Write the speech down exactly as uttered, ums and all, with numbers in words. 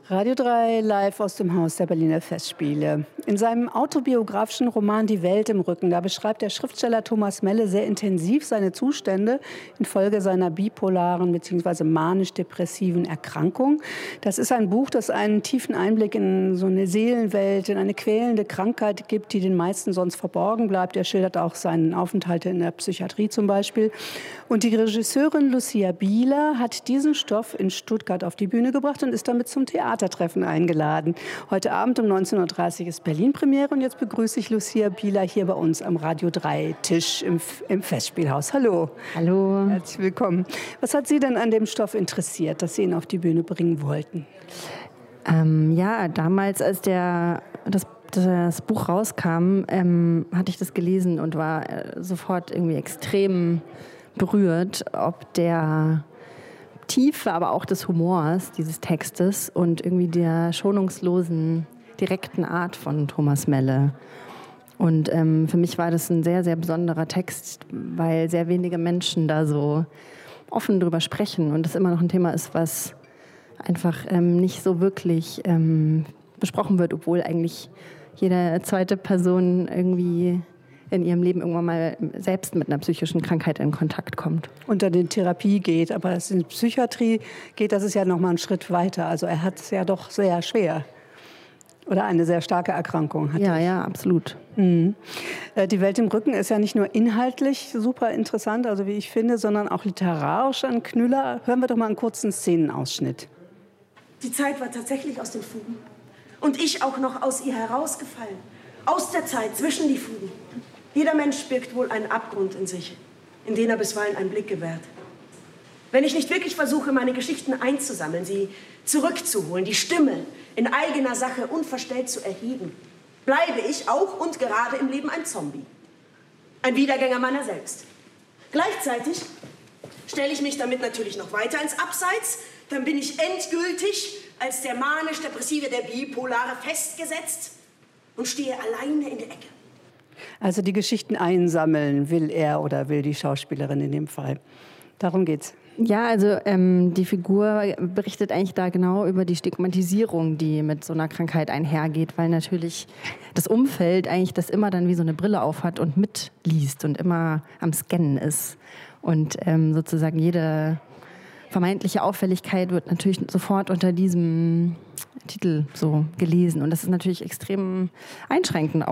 Radio drei live aus dem Haus der Berliner Festspiele. In seinem autobiografischen Roman Die Welt im Rücken, da beschreibt der Schriftsteller Thomas Melle sehr intensiv seine Zustände infolge seiner bipolaren bzw. manisch-depressiven Erkrankung. Das ist ein Buch, das einen tiefen Einblick in so eine Seelenwelt, in eine quälende Krankheit gibt, die den meisten sonst verborgen bleibt. Er schildert auch seinen Aufenthalt in der Psychiatrie zum Beispiel. Und die Regisseurin Lucia Bieler hat diesen Stoff in Stuttgart auf die Bühne gebracht und ist damit zum Theatertreffen eingeladen. Heute Abend um neunzehn Uhr dreißig ist Berlin-Premiere und jetzt begrüße ich Lucia Bieler hier bei uns am Radio drei Tisch im, im Festspielhaus. Hallo. Hallo. Herzlich willkommen. Was hat Sie denn an dem Stoff interessiert, dass Sie ihn auf die Bühne bringen wollten? Ähm, ja, damals, als der, das, das Buch rauskam, ähm, hatte ich das gelesen und war äh, sofort irgendwie extrem berührt, ob der Tiefe, aber auch des Humors dieses Textes und irgendwie der schonungslosen, direkten Art von Thomas Melle. Und ähm, für mich war das ein sehr, sehr besonderer Text, weil sehr wenige Menschen da so offen drüber sprechen und das immer noch ein Thema ist, was einfach ähm, nicht so wirklich ähm, besprochen wird, obwohl eigentlich jede zweite Person irgendwie in ihrem Leben irgendwann mal selbst mit einer psychischen Krankheit in Kontakt kommt. Und dann in Therapie geht, aber in Psychiatrie geht, das ist ja noch mal einen Schritt weiter. Also er hat es ja doch sehr schwer. Oder eine sehr starke Erkrankung hat. Ja, ja, absolut. Mhm. Die Welt im Rücken ist ja nicht nur inhaltlich super interessant, also wie ich finde, sondern auch literarisch ein Knüller. Hören wir doch mal einen kurzen Szenenausschnitt. Die Zeit war tatsächlich aus den Fugen. Und ich auch noch aus ihr herausgefallen. Aus der Zeit, zwischen die Fugen. Jeder Mensch birgt wohl einen Abgrund in sich, in den er bisweilen einen Blick gewährt. Wenn ich nicht wirklich versuche, meine Geschichten einzusammeln, sie zurückzuholen, die Stimme in eigener Sache unverstellt zu erheben, bleibe ich auch und gerade im Leben ein Zombie. Ein Wiedergänger meiner selbst. Gleichzeitig stelle ich mich damit natürlich noch weiter ins Abseits. Dann bin ich endgültig als der manisch-depressive, der Bipolare festgesetzt und stehe alleine in der Ecke. Also die Geschichten einsammeln will er oder will die Schauspielerin in dem Fall. Darum geht's. Ja, also ähm, die Figur berichtet eigentlich da genau über die Stigmatisierung, die mit so einer Krankheit einhergeht, weil natürlich das Umfeld eigentlich das immer dann wie so eine Brille aufhat und mitliest und immer am Scannen ist. Und ähm, sozusagen jede vermeintliche Auffälligkeit wird natürlich sofort unter diesem Titel so gelesen. Und das ist natürlich extrem einschränkend.